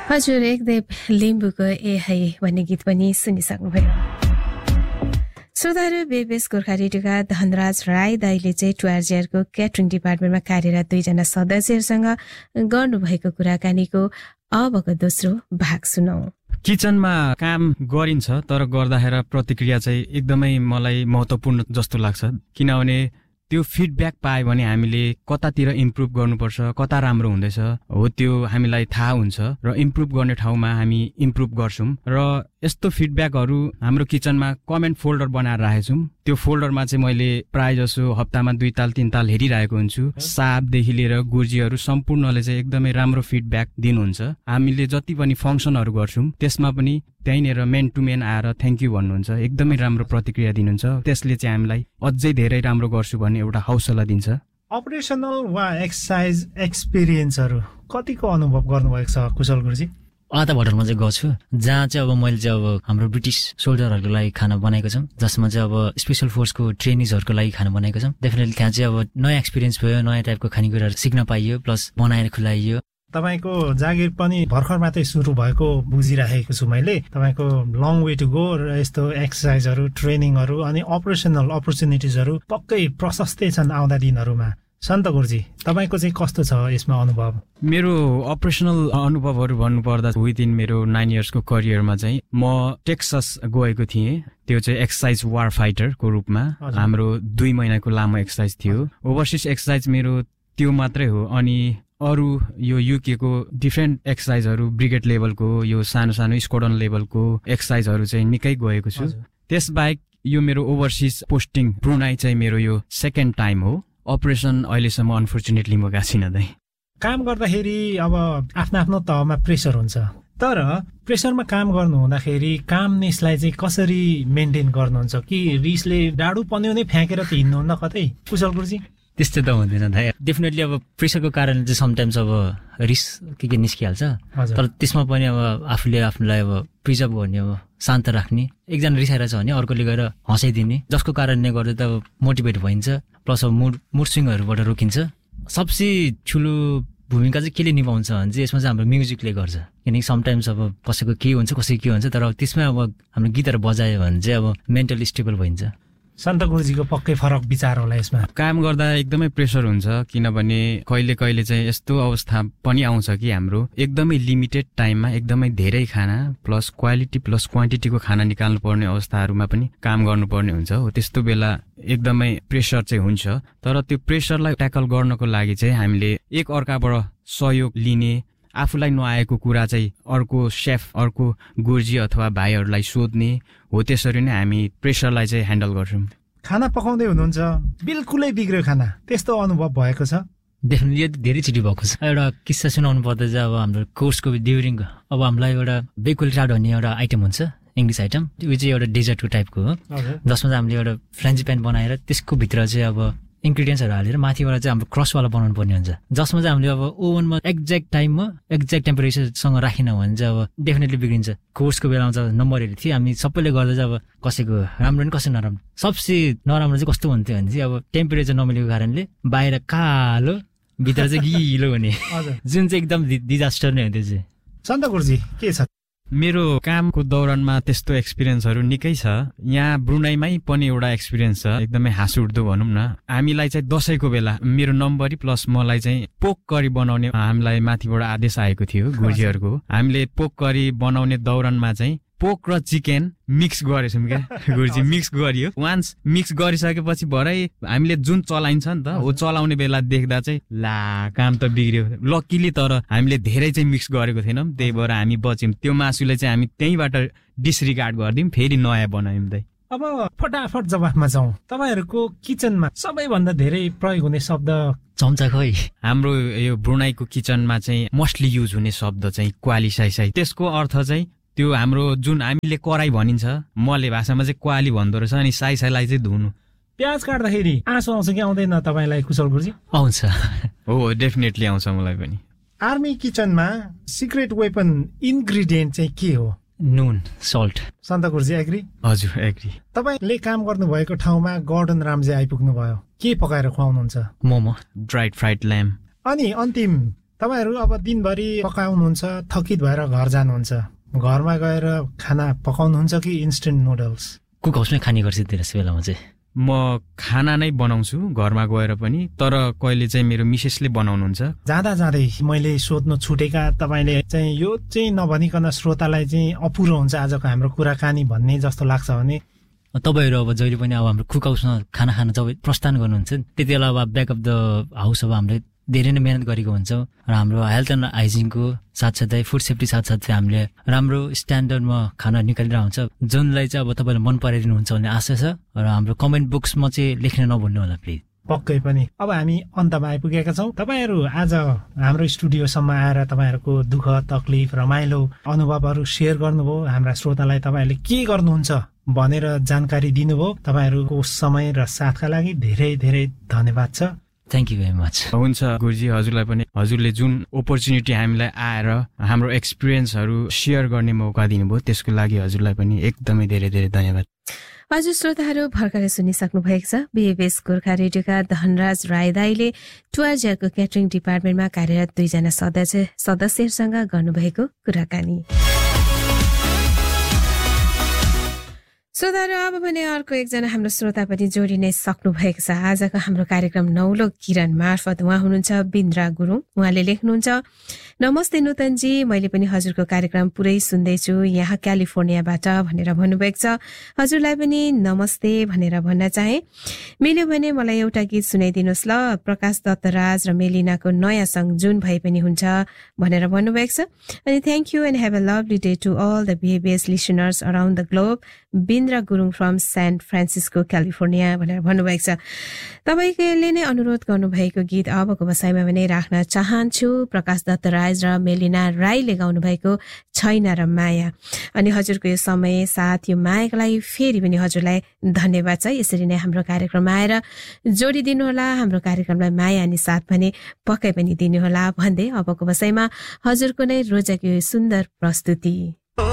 हजुर एकदेव लिम्बूको ए है भन्ने गीत पनि सुनिसक्नुभयो। श्रोताहरू, बेबेस गोर्खा रेडियोका धनराज राई दाईले चाहिँ टुआरजिआरको क्याटरिङ डिपार्टमेन्टमा कार्यरत 2 जना सदस्यहरूसँग गर्नुभएको कुराकानीको अबको दोस्रो भाग सुनौ। किचनमा काम गरिन्छ तर गर्दाखेरि प्रतिक्रिया चाहिँ एकदमै मलाई महत्त्वपूर्ण जस्तो लाग्छ, किनभने त्यो फिडब्याक पायो भने हामीले कतातिर इम्प्रुभ गर्नुपर्छ, कता राम्रो हुँदैछ हो त्यो हामीलाई थाहा हुन्छ र इम्प्रुभ गर्ने ठाउँमा हामी इम्प्रुभ गर्छौं। र यस्तो फिडब्याकहरू हाम्रो किचनमा कमेन्ट फोल्डर बनाएर राखेको छौं। त्यो फोल्डरमा चाहिँ मैले प्राय जसो हप्तामा 2 ताल 3 ताल हेरिरहेको हुन्छु। साहबदेखि लिएर गुर्जीहरू सम्पूर्णले चाहिँ एकदमै राम्रो फिडब्याक दिनुहुन्छ। हामीले जति पनि फङ्सनहरू गर्छौं त्यसमा पनि त्यहीँनिर मेन टु मेन आएर थ्याङ्क यू भन्नुहुन्छ, एकदमै राम्रो प्रतिक्रिया दिनुहुन्छ। त्यसले चाहिँ हामीलाई अझै धेरै राम्रो गर्छु भन्ने एउटा हौसला दिन्छ। अपरेसनल वा एक्सर्साइज एक्सपिरियन्सहरू कतिको अनुभव गर्नुभएको छ कुशल गुरुजी? आधा होटलमा चाहिँ गएको जहाँ चाहिँ अब मैले चाहिँ अब हाम्रो ब्रिटिस सोल्जरहरूको लागि खाना बनाएको छौँ, जसमा चाहिँ अब स्पेसल फोर्सको ट्रेनिजहरूको लागि खाना बनाएको छौँ। डेफिनेटली त्यहाँ चाहिँ अब नयाँ एक्सपिरियन्स भयो, नयाँ टाइपको खानेकुराहरू सिक्न पाइयो, प्लस बनाएर खुलाइयो। तपाईको जागिर पनि भर्खर मात्रै सुरु भएको बुझिराखेको छु मैले। तपाईको लङ वे टु गो र यस्तो एक्सर्साइजहरू, ट्रेनिङहरू अनि अपरेसनल अपर्च्युनिटिजहरू पक्कै प्रशस्तै छन् आउँदा दिनहरूमा। सन्त गुरुजी, तपाईको चाहिँ कस्तो छ यसमा अनुभव? मेरो अपरेसनल अनुभवहरू भन्नुपर्दा विदिन मेरो 9 इयर्सको करियरमा चाहिँ म टेक्सास गएको थिएँ। त्यो चाहिँ एक्सर्साइज वार फाइटरको रूपमा हाम्रो 2 महिनाको लामो एक्सर्साइज थियो। ओभरसिज एक्सर्साइज मेरो त्यो मात्रै हो। अनि अरू यो युके को डिफ्रेन्ट एक्सर्साइजहरू, ब्रिगेड लेभलको, यो सानो सानो स्क्वाड्रन लेभलको एक्सर्साइजहरू चाहिँ निकै गएको छु। त्यसबाहेक यो मेरो ओभरसिज पोस्टिङ ब्रुनाई चाहिँ मेरो यो सेकेन्ड टाइम हो। अपरेसन अहिलेसम्म अनफर्चुनेटली म गएको छैन। काम गर्दाखेरि अब आफ्नो आफ्नो तहमा प्रेसर हुन्छ, तर प्रेसरमा काम गर्नु हुँदाखेरि कामनेसलाई चाहिँ कसरी मेन्टेन गर्नुहुन्छ? कि रिसले डाडु पन्यो नै फ्याँकेर त हिँड्नुहुन्न कतै कुशल गुरुजी? त्यस्तो त हुँदैन दाइ। डेफिनेटली अब प्रेसरको कारणले चाहिँ समटाइम्स अब रिस के निस्किहाल्छ, तर त्यसमा पनि अब आफूले आफूलाई अब प्रिजर्भ गर्ने, अब शान्त राख्ने। एकजना रिसाइरहेछ भने अर्कोले गएर हँसाइदिने, जसको कारणले गर्दा त अब मोटिभेट भइन्छ, प्लस अब मुड स्विङहरूबाट रोकिन्छ। सबसे ठुलो भूमिका चाहिँ केले निभाउँछ भने चाहिँ यसमा चाहिँ हाम्रो म्युजिकले गर्छ। किनकि समटाइम्स अब कसैको के हुन्छ कसैको के हुन्छ, तर त्यसमा अब हाम्रो गीतहरू बजायो भने चाहिँ अब मेन्टली स्टेबल भइन्छ। सन्त गुरुजीको पक्कै फरक विचार होला यसमा। काम गर्दा एकदमै प्रेसर हुन्छ, किनभने कहिले कहिले चाहिँ यस्तो अवस्था पनि आउँछ कि हाम्रो एकदमै लिमिटेड टाइममा एकदमै धेरै खाना प्लस क्वालिटी प्लस क्वान्टिटीको खाना निकाल्नु पर्ने अवस्थाहरूमा पनि काम गर्नुपर्ने हुन्छ। हो त्यस्तो बेला एकदमै प्रेसर चाहिँ हुन्छ। तर त्यो प्रेसरलाई ट्याकल गर्नको लागि चाहिँ हामीले एक अर्काबाट सहयोग लिने, आफूलाई नआएको कुरा चाहिँ अर्को सेफ, अर्को गुरुजी अथवा भाइहरूलाई सोध्ने हो। त्यसरी नै हामी प्रेसरलाई चाहिँ ह्यान्डल गर्छौँ। खाना पकाउँदै हुनुहुन्छ, बिल्कुलै बिग्रियो खाना, त्यस्तो अनुभव भएको छ? डेफिनेटली धेरैचोटि भएको छ। एउटा किस्सा सुनाउनु पर्दा चाहिँ अब हाम्रो कोर्सको ड्युरिङ अब हामीलाई एउटा बेकुल ट्राड भन्ने एउटा आइटम हुन्छ, इङ्ग्लिस आइटम। त्यो चाहिँ एउटा डेजर्टको टाइपको हो, जसमा चाहिँ हामीले एउटा फ्रेन्चिपेन बनाएर त्यसको भित्र चाहिँ अब इन्ग्रिडियन्ट्सहरू हालेर माथिबाट चाहिँ हाम्रो क्रसवाला बनाउनु पर्ने हुन्छ, जसमा चाहिँ हामीले अब ओभनमा एक्ज्याक्ट टाइममा एक्ज्याक्ट टेम्परेचरसँग राखेन भने चाहिँ अब डेफिनेटली बिग्रिन्छ। कोर्सको बेलामा चाहिँ नम्बरहरू थियो, हामी सबैले गर्दा चाहिँ अब कसैको राम्रो नि कसै नराम्रो। सबसे नराम्रो चाहिँ कस्तो हुन्थ्यो भने चाहिँ अब टेम्परेचर नमिलेको कारणले बाहिर कालो भित्र चाहिँ गिलो हुने, जुन चाहिँ एकदम डिजास्टर नै हो। त्यो चाहिँ सन्त गुरुजी के छ? मेरो कामको दौरानमा त्यस्तो एक्सपिरियन्सहरू निकै छ। यहाँ ब्रुनाईमै पनि एउटा एक्सपिरियन्स छ, एकदमै हाँसउठ्दो भनौँ न। हामीलाई चाहिँ दसैँको बेला मेरो नम्बरी प्लस मलाई चाहिँ पोक करी बनाउने हामीलाई माथिबाट आदेश आएको थियो गुरुजीहरूको। हामीले पोक करी बनाउने दौरानमा चाहिँ पोक र चिकन मिक्स गरेछौँ क्या गुरुजी, मिक्स गरियो। वान्स मिक्स गरिसकेपछि भरै हामीले जुन चलाइन्छ नि त हो, चलाउने बेला देख्दा चाहिँ ला काम त बिग्रियो। लकिली तर हामीले धेरै चाहिँ मिक्स गरेको थिएनौँ, त्यही भएर हामी बच्यौँ। त्यो मासुले चाहिँ हामी त्यहीँबाट डिसरिगार्ड गरिदिउँ, फेरि नयाँ बनायौँ। दाइ अब फटाफट जवाफमा जाउँ। तपाईँहरूको किचनमा सबैभन्दा धेरै प्रयोग हुने शब्द चम्चा खै? हाम्रो यो ब्रुनाईको किचनमा चाहिँ मोस्टली युज हुने शब्द चाहिँ क्वाली साई। त्यसको अर्थ चाहिँ त्यो हाम्रो जुन हामीले कराई भनिन्छ, मले भाषामा चाहिँ क्वाली भन्दो रहेछ, अनि साईलाई चाहिँ धुनु। प्याज काट्दाखेरि आँसु आउँछ कि आउँदैन तपाईँलाई कुशल गुरुजी? आउँछ। हो डेफिनेटली आउँछ मलाई पनि। आर्मी किचनमा सिक्रेट वेपन इन्ग्रिडियन्ट चाहिँ के हो? नुन, सल्ट। सन्त गुरुजी एग्री? हजुर एग्री। तपाईँले काम गर्नुभएको ठाउँमा गॉर्डन रामजी आइपुग्नु भयो, के पकाएर खुवाउनुहुन्छ? Momo, dried fried ल्याम्ब। अनि अन्तिम तपाईहरु अब दिनभरि पकाउनुहुन्छ, थकित भएर घर जानुहुन्छ, घरमा गएर खाना पकाउनुहुन्छ कि इन्स्टेन्ट नुडल्स? कुक हाउसमै खाने गर्छु त्यस बेलामा चाहिँ। म खाना नै बनाउँछु घरमा गएर पनि, तर कहिले चाहिँ मेरो मिसेसले बनाउनुहुन्छ। जाँदै मैले सोध्नु छुटेका, तपाईले चाहिँ यो चाहिँ नभनिकन श्रोतालाई चाहिँ अपुरो हुन्छ आजको हाम्रो कुराकानी भन्ने जस्तो लाग्छ भने? तपाईहरु अब जहिले पनि अब हाम्रो कुक हाउसमा खाना खान जब प्रस्थान गर्नुहुन्छ त्यति बेला अब ब्याक अफ द हाउस अब हामीले धेरै नै मेहनत गरेको हुन्छौँ र हाम्रो हेल्थ एन्ड हाइजिनको साथसाथै फुड सेफ्टी साथसाथै हामीले राम्रो स्ट्यान्डर्डमा खाना निकालिरहेको हुन्छ, जुनलाई चाहिँ अब तपाईँले मन पराइदिनुहुन्छ भन्ने आशा छ। र हाम्रो कमेन्ट बक्समा चाहिँ लेख्न नभुल्नु होला प्लिज। पक्कै पनि। अब हामी अन्तमा आइपुगेका छौँ। तपाईहरु आज हाम्रो स्टुडियोसम्म आएर तपाईहरुको दुःख तकलिफ रमाइलो अनुभवहरू सेयर गर्नुभयो, हाम्रा श्रोतालाई तपाईहरुले के गर्नुहुन्छ भनेर जानकारी दिनुभयो। तपाईहरुको समय र साथका लागि धेरै धेरै धन्यवाद छ। Thank you very much. हुन्छ गुरुजी, हजुरलाई पनि हजुरले जुन अपर्च्युनिटी हामीलाई आएर हाम्रो एक्सपिरियन्सहरू सेयर गर्ने मौका दिनुभयो त्यसको लागि हजुरलाई पनि एकदमै धेरै धेरै धन्यवाद। हजुर श्रोताहरू भर्खरै सुनिसक्नु भएको छ बीएबीएस गोर्खा रेडियोका धनराज राई दाईले टुवार्जियाको क्याटरिङ डिपार्टमेन्टमा कार्यरत 2 जना सदस्यहरूसँग गर्नुभएको कुराकानी। श्रोताहरू अब भने अर्को एकजना हाम्रो श्रोता पनि जोडिनै सक्नु भएको छ। आजको हाम्रो कार्यक्रम नौलो किरण मार्फत उहाँ हुनुहुन्छ बिन्द्रा गुरुङ। उहाँले लेख्नुहुन्छ, नमस्ते नूतनजी, मैले पनि हजुरको कार्यक्रम पुरै सुन्दैछु यहाँ क्यालिफोर्नियाबाट भनेर भन्नुभएको छ। हजुरलाई पनि नमस्ते भनेर भन्न चाहे। मिल्यो भने मलाई एउटा गीत सुनाइदिनुहोस् ल, प्रकाश दत्तराज र मेलिनाको नयाँ सङ्ग जुन भए पनि हुन्छ भनेर भन्नुभएको छ। अनि thank you and have a lovely day to all the बीएबीएस listeners around the globe, Bindra Gurung from saint Francisco California भनेर भन्नुभएको छ। तपाईँले नै अनुरोध गर्नुभएको गीत अबको बसाइमा भने राख्न चाहन्छु। प्रकाश दत्तराज र मेलिना राईले गाउनु भएको छैन र माया। अनि हजुरको यो समय साथ यो मायाको लागि फेरि पनि हजुरलाई धन्यवाद छ। यसरी नै हाम्रो कार्यक्रममा आएर जोडिदिनुहोला, हाम्रो कार्यक्रमलाई माया अनि साथ भने पक्कै पनि दिनुहोला भन्दै अबको बसाइमा हजुरको नै रोचक यो सुन्दर प्रस्तुति